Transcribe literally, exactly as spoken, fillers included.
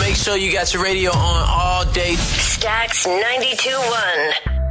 Make sure you got your radio on all day. Stax ninety-two point one.